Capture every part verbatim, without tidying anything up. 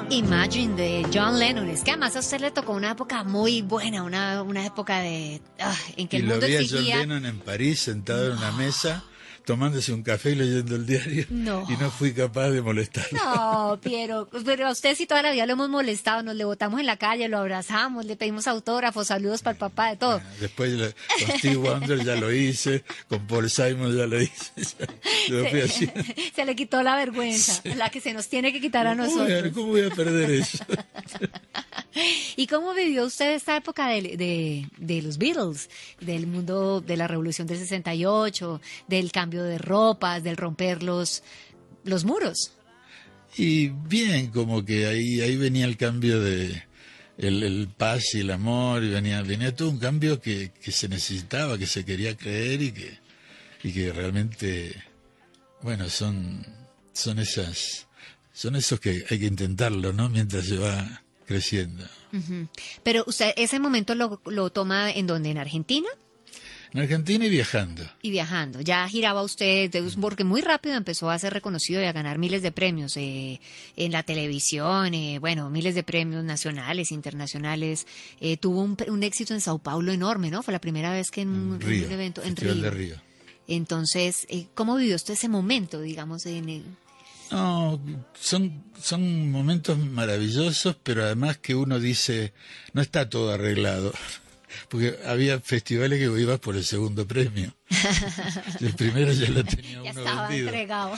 Imagine de John Lennon. Es que además a usted le tocó una época muy buena, una, una época de ah, en que y el lo mundo vi a exigía... John Lennon en París, sentado en una mesa, tomándose un café y leyendo el diario, No. y no fui capaz de molestarlo. No, Piero, pero a usted sí toda la vida lo hemos molestado, nos le botamos en la calle, lo abrazamos, le pedimos autógrafos, saludos para el papá, de todo. Bueno, después lo- con Steve Wonder ya lo hice, con Paul Simon ya lo hice, ya lo fui Se, haciendo. se le quitó la vergüenza, la que se nos tiene que quitar a ¿Cómo voy a, nosotros. cómo voy a perder eso? ¿Y cómo vivió usted esta época de, de, de los Beatles, del mundo de la revolución del sesenta y ocho, del cambio de ropas, del romper los, los muros? Y bien, como que ahí ahí venía el cambio de el, el paz y el amor, y venía venía todo un cambio que, que se necesitaba, que se quería creer y que y que realmente, bueno, son son esas son esos que hay que intentarlo, ¿no? Mientras se va creciendo. Uh-huh. Pero usted ese momento lo, lo toma en donde, en Argentina En Argentina y viajando. y viajando. Ya giraba usted, porque muy rápido empezó a ser reconocido y a ganar miles de premios eh, en la televisión, eh, bueno, miles de premios nacionales, internacionales. Eh, tuvo un, un éxito en Sao Paulo enorme, ¿no? Fue la primera vez que en, un- en Río, un evento en Festival Río. de Río. Entonces, eh, ¿cómo vivió usted ese momento, digamos, en el... No, son, son momentos maravillosos, pero además que uno dice, no está todo arreglado. Porque había festivales que ibas por el segundo premio. El primero ya lo tenía Ya uno estaba vendido. entregado.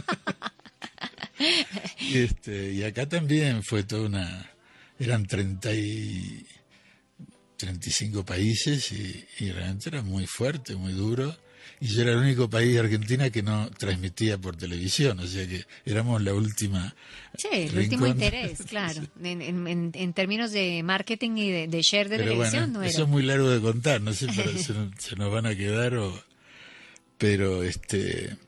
Y, este, y acá también fue toda una... Eran treinta y, treinta y cinco países y, y realmente era muy fuerte, muy duro. Y yo era el único país de Argentina que no transmitía por televisión, o sea que éramos la última. Sí, el rincón. último interés, claro. En, en, en, en términos de marketing y de, de share de Pero televisión, bueno, no eso era. es muy largo de contar, no sé, pero se, nos- se nos van a quedar o... Pero este...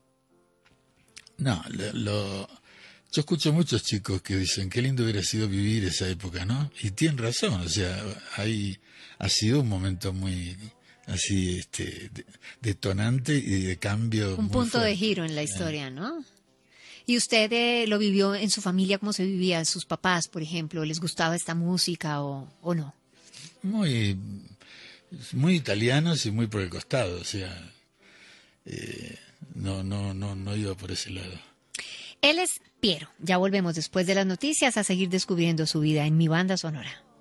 No, lo, lo- yo escucho muchos chicos que dicen qué lindo hubiera sido vivir esa época, ¿no? Y tienen razón, o sea, ahí ha sido un momento muy así, este, de- detonante y de cambio. Un muy punto de fuerte. giro en la historia, ¿no? ¿Y usted eh, lo vivió en su familia, cómo se vivía? ¿Sus papás, por ejemplo, les gustaba esta música o, o no? Muy, muy italianos y muy por el costado, o sea, eh, no, no, no, no iba por ese lado. Él es Piero. Ya volvemos después de las noticias a seguir descubriendo su vida en Mi Banda Sonora.